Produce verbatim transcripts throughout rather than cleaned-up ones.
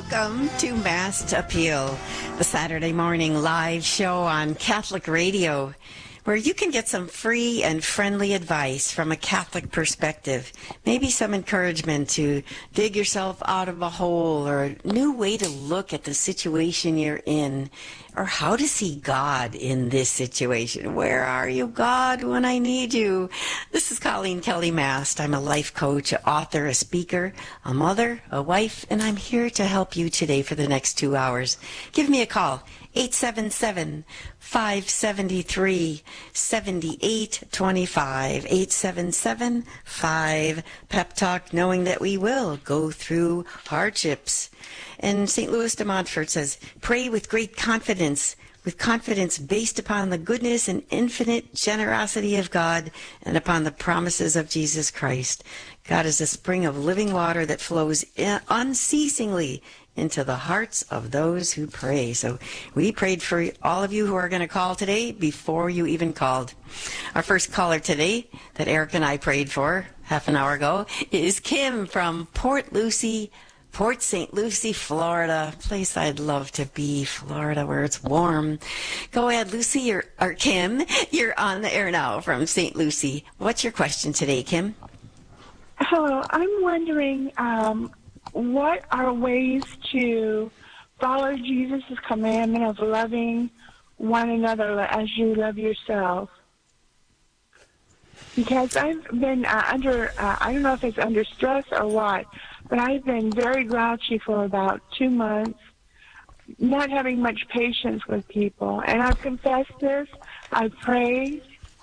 Welcome to Mass Appeal, the Saturday morning live show on Catholic Radio, where you can get some free and friendly advice from a Catholic perspective, maybe some encouragement to dig yourself out of a hole, or a new way to look at the situation you're in, or how to see God in this situation. Where are you, God, when I need you? This is Colleen Kelly Mast. I'm a life coach, an author, a speaker, a mother, a wife, and I'm here to help you today for the next two hours. Give me a call, eight seven seven, five seven three, seven eight two five, eight seven seven, five, Pep Talk, knowing that we will go through hardships. And Saint Louis de Montfort says, pray with great confidence, with confidence based upon the goodness and infinite generosity of God and upon the promises of Jesus Christ. God is a spring of living water that flows unceasingly into the hearts of those who pray. So we prayed for all of you who are going to call today before you even called. Our first caller today that Eric and I prayed for half an hour ago is Kim from Port Lucie, Port Saint Lucie, Florida, a place I'd love to be, Florida, where it's warm. Go ahead, Lucy, you're, or Kim, you're on the air now from Saint Lucie. What's your question today, Kim? Hello, I'm wondering um, what are ways to follow Jesus' commandment of loving one another as you love yourself? Because I've been uh, under, uh, I don't know if it's under stress or what, but I've been very grouchy for about two months, not having much patience with people. And I've confessed this, I've prayed.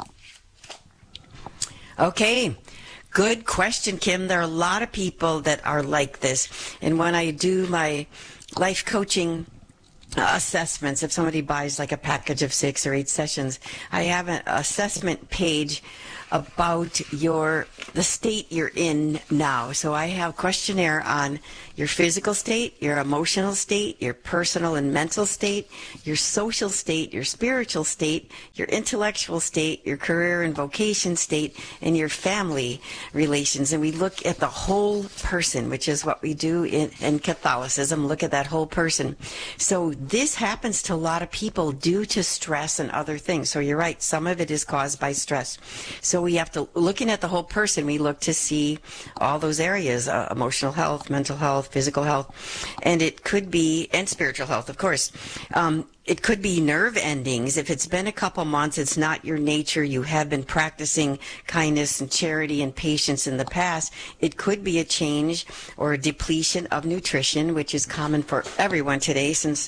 Okay. Good question, Kim. There are a lot of people that are like this. And when I do my life coaching uh, assessments, if somebody buys like a package of six or eight sessions, I have an assessment page about your the state you're in now. So I have questionnaire on your physical state, your emotional state, your personal and mental state, your social state, your spiritual state, your intellectual state, your career and vocation state, and your family relations. And we look at the whole person, which is what we do in, in Catholicism, look at that whole person. So this happens to a lot of people due to stress and other things. So you're right, some of it is caused by stress. So we have to, looking at the whole person, we look to see all those areas, uh, emotional health, mental health, physical health, and it could be, and spiritual health, of course. Um, it could be nerve endings. If it's been a couple months, it's not your nature, you have been practicing kindness and charity and patience in the past, it could be a change or a depletion of nutrition, which is common for everyone today since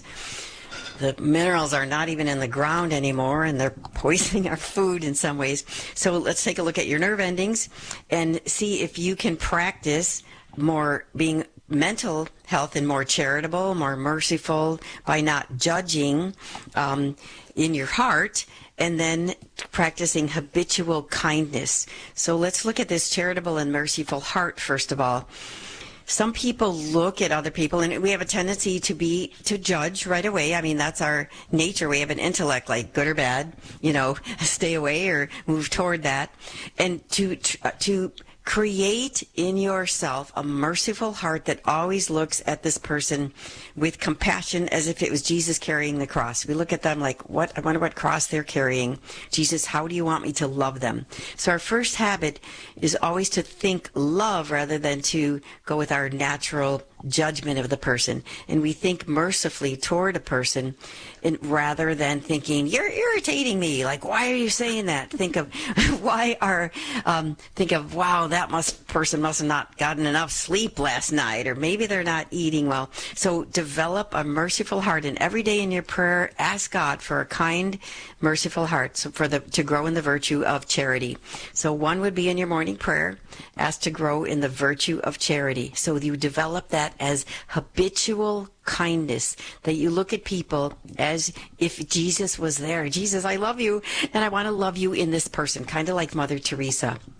the minerals are not even in the ground anymore, and they're poisoning our food in some ways. So let's take a look at your nerve endings and see if you can practice more being mental health and more charitable, more merciful by not judging um, in your heart, and then practicing habitual kindness. So let's look at this charitable and merciful heart first of all. Some people look at other people, and we have a tendency to be, to judge right away. I mean, that's our nature. We have an intellect, like good or bad, you know, stay away or move toward that. And to, to create in yourself a merciful heart that always looks at this person with compassion as if it was Jesus carrying the cross. We look at them like, what? I wonder what cross they're carrying. Jesus, how do you want me to love them? So our first habit is always to think love rather than to go with our natural judgment of the person. And we think mercifully toward a person and rather than thinking, you're irritating me. Like, why are you saying that? Think of why are, um, think of, wow, that must person must have not gotten enough sleep last night, or maybe they're not eating well. So develop a merciful heart, and every day in your prayer, ask God for a kind, merciful heart, so for the to grow in the virtue of charity. So one would be in your morning prayer, ask to grow in the virtue of charity. So you develop that as habitual kindness, that you look at people as if Jesus was there. Jesus, I love you, and I want to love you in this person, kind of like Mother Teresa.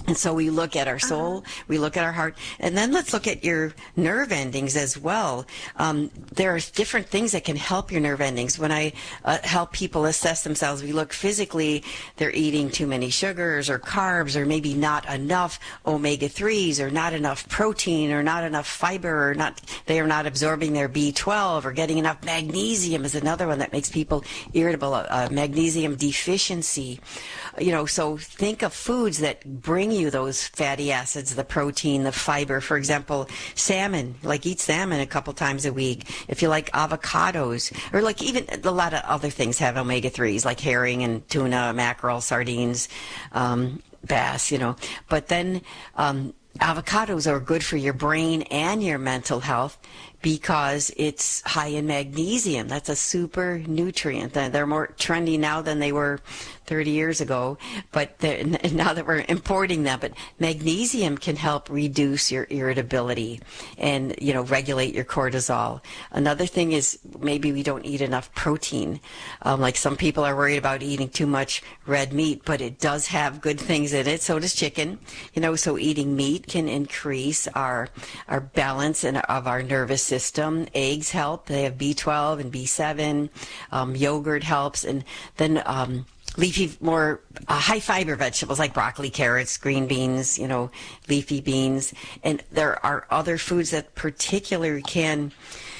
And so we look at our soul, we look at our heart, and then let's look at your nerve endings as well. Um, there are different things that can help your nerve endings. When I uh, help people assess themselves, we look physically, they're eating too many sugars or carbs, or maybe not enough omega threes, or not enough protein, or not enough fiber, or not they are not absorbing their B twelve, or getting enough magnesium is another one that makes people irritable, uh, magnesium deficiency. You know, so think of foods that bring you those fatty acids, the protein, the fiber. For example, salmon, like eat salmon a couple times a week. If you like avocados, or like even a lot of other things have omega threes, like herring and tuna, mackerel, sardines, um, bass, you know. But then um, avocados are good for your brain and your mental health, because it's high in magnesium. That's a super nutrient. They're more trendy now than they were thirty years ago, but now that we're importing them. But magnesium can help reduce your irritability and, you know, regulate your cortisol. Another thing is maybe we don't eat enough protein. Um, like some people are worried about eating too much red meat, but it does have good things in it. So does chicken. You know, so eating meat can increase our our balance and of our nervous system. Eggs help. They have B twelve and B seven. Um, yogurt helps. And then um, leafy, more uh, high fiber vegetables like broccoli, carrots, green beans, you know, leafy beans. And there are other foods that particularly can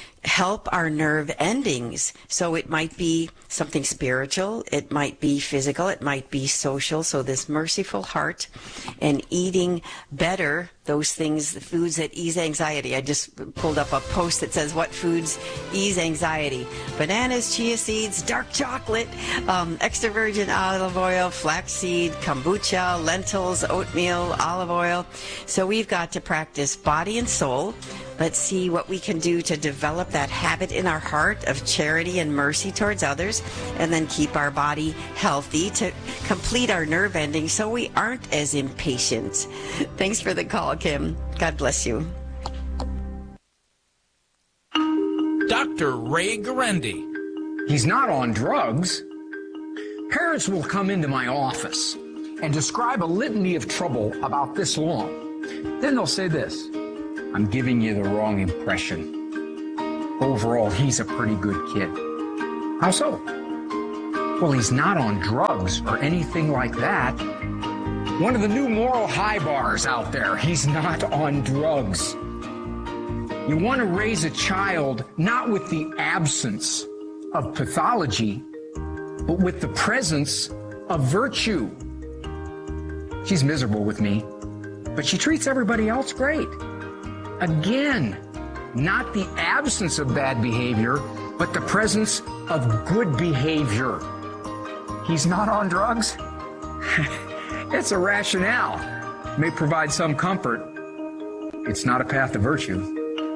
help our nerve endings. So it might be something spiritual, it might be physical, it might be social. So this merciful heart and eating better, those things, the foods that ease anxiety. I just pulled up a post that says what foods ease anxiety. Bananas, chia seeds, dark chocolate, um, extra virgin olive oil, flaxseed, kombucha, lentils, oatmeal, olive oil. So we've got to practice body and soul. Let's see what we can do to develop that habit in our heart of charity and mercy towards others, and then keep our body healthy to complete our nerve endings so we aren't as impatient. Thanks for the call, Kim. God bless you. Doctor Ray Guarendi. He's not on drugs. Parents will come into my office and describe a litany of trouble about this long. Then they'll say this: I'm giving you the wrong impression. Overall, he's a pretty good kid. How so? Well, he's not on drugs or anything like that. One of the new moral high bars out there, he's not on drugs. You want to raise a child not with the absence of pathology, but with the presence of virtue. She's miserable with me, but she treats everybody else great. Again, not the absence of bad behavior, but the presence of good behavior. He's not on drugs? It's a rationale. May provide some comfort. It's not a path to virtue.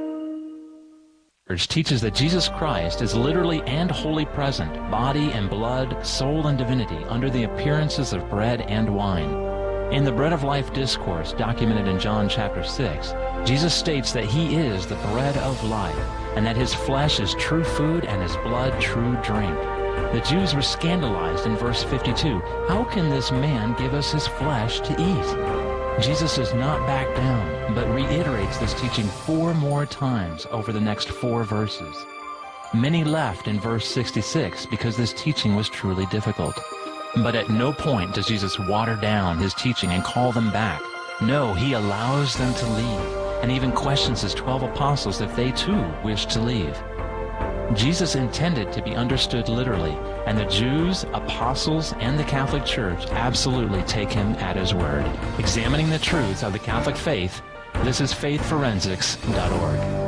Teaches that Jesus Christ is literally and wholly present, body and blood, soul and divinity, under the appearances of bread and wine. In the Bread of Life discourse documented in John chapter six, Jesus states that he is the bread of life, and that his flesh is true food and his blood true drink. The Jews were scandalized in verse fifty-two. How can this man give us his flesh to eat? Jesus does not back down, but reiterates this teaching four more times over the next four verses. Many left in verse sixty-six because this teaching was truly difficult. But at no point does Jesus water down his teaching and call them back. No, he allows them to leave, and even questions his twelve apostles if they too wish to leave. Jesus intended to be understood literally, and the Jews, apostles, and the Catholic Church absolutely take him at his word. Examining the truth of the Catholic faith, this is faith forensics dot org.